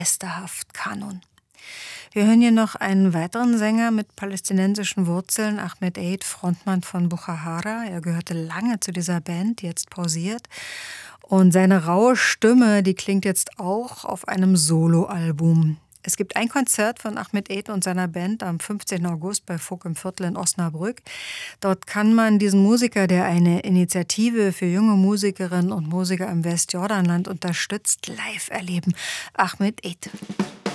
Geisterhaft Kanon. Wir hören hier noch einen weiteren Sänger mit palästinensischen Wurzeln, Ahmed Eid, Frontmann von Bukhaara. Er gehörte lange zu dieser Band, die jetzt pausiert. Und seine raue Stimme, die klingt jetzt auch auf einem Soloalbum. Es gibt ein Konzert von Ahmed Eid und seiner Band am 15. August bei Vogt im Viertel in Osnabrück. Dort kann man diesen Musiker, der eine Initiative für junge Musikerinnen und Musiker im Westjordanland unterstützt, live erleben. Ahmed Eid.